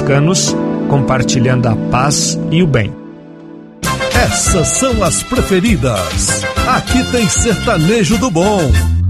franciscanos, compartilhando a paz e o bem. Essas são as preferidas. Aqui tem sertanejo do bom.